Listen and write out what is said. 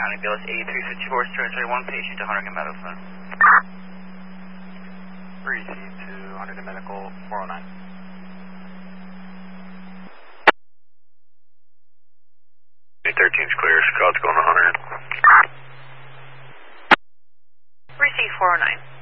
County, Bill 8354, Surgery 1 patient to Huntington Medical. Receive to Huntington Medical 409. B13's clear, Scott's going to Hunter. Receive 409.